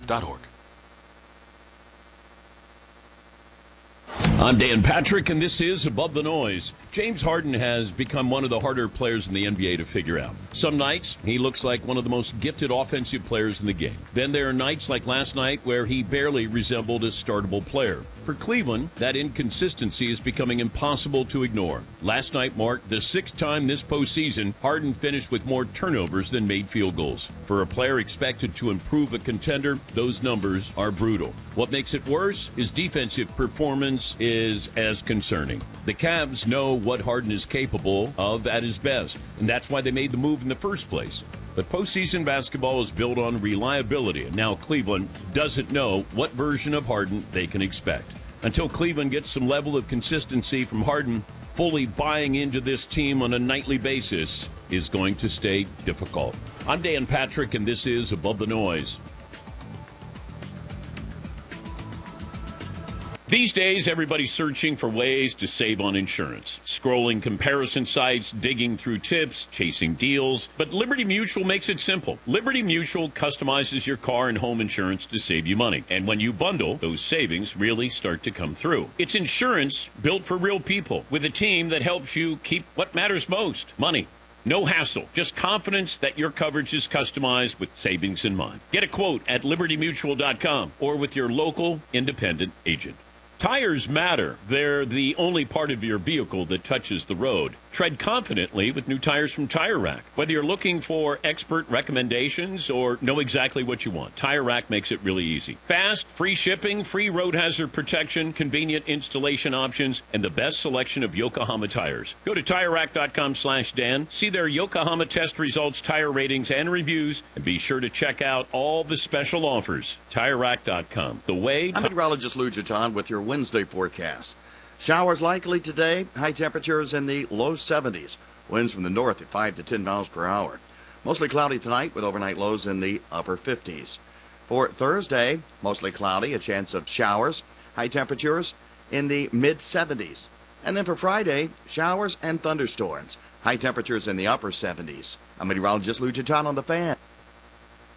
HardenSportsOutdoor.org. I'm Dan Patrick, and this is Above the Noise. James Harden has become one of the harder players in the NBA to figure out. Some nights, he looks like one of the most gifted offensive players in the game. Then there are nights like last night where he barely resembled a startable player. For Cleveland, that inconsistency is becoming impossible to ignore. Last night marked the sixth time this postseason Harden finished with more turnovers than made field goals. For a player expected to improve a contender, those numbers are brutal. What makes it worse? His defensive performance is as concerning. The Cavs know what Harden is capable of at his best, and that's why they made the move in the first place. But postseason basketball is built on reliability, and now Cleveland doesn't know what version of Harden they can expect. Until Cleveland gets some level of consistency from Harden, fully buying into this team on a nightly basis is going to stay difficult. I'm Dan Patrick, and this is Above the Noise. These days, everybody's searching for ways to save on insurance. Scrolling comparison sites, digging through tips, chasing deals. But Liberty Mutual makes it simple. Liberty Mutual customizes your car and home insurance to save you money. And when you bundle, those savings really start to come through. It's insurance built for real people with a team that helps you keep what matters most, money. No hassle, just confidence that your coverage is customized with savings in mind. Get a quote at libertymutual.com or with your local independent agent. Tires matter. They're the only part of your vehicle that touches the road. Tread confidently with new tires from Tire Rack. Whether you're looking for expert recommendations or know exactly what you want, Tire Rack makes it really easy. Fast, free shipping, free road hazard protection, convenient installation options, and the best selection of Yokohama tires. Go to TireRack.com/Dan, see their Yokohama test results, tire ratings, and reviews, and be sure to check out all the special offers. TireRack.com. The way... I'm meteorologist Lou Jaton with your Wednesday forecast. Showers likely today, high temperatures in the low 70s. Winds from the north at 5 to 10 miles per hour. Mostly cloudy tonight with overnight lows in the upper 50s. For Thursday, mostly cloudy, a chance of showers, high temperatures in the mid 70s. And then for Friday, showers and thunderstorms, high temperatures in the upper 70s. I'm meteorologist Lou Jaton on the Fan.